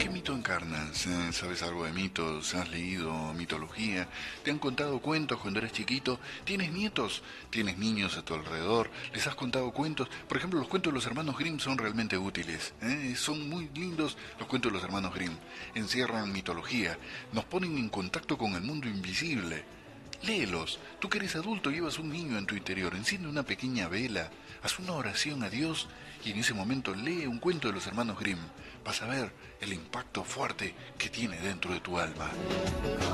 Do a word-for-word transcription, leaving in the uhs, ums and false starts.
¿Qué mito encarnas? Eh, ¿Sabes algo de mitos? ¿Has leído mitología? ¿Te han contado cuentos cuando eres chiquito? ¿Tienes nietos? ¿Tienes niños a tu alrededor? ¿Les has contado cuentos? Por ejemplo, los cuentos de los hermanos Grimm son realmente útiles. ¿eh? Son muy lindos los cuentos de los hermanos Grimm. Encierran mitología, nos ponen en contacto con el mundo invisible. Léelos. Tú que eres adulto llevas un niño en tu interior. Enciende una pequeña vela. Haz una oración a Dios y en ese momento lee un cuento de los hermanos Grimm. Vas a ver el impacto fuerte que tiene dentro de tu alma.